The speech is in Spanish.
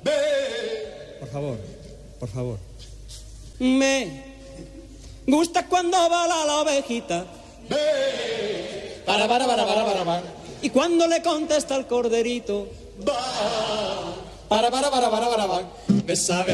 Por favor, por favor. Me gusta cuando bala la ovejita. Para. Y cuando le contesta el corderito. Para. Me sabe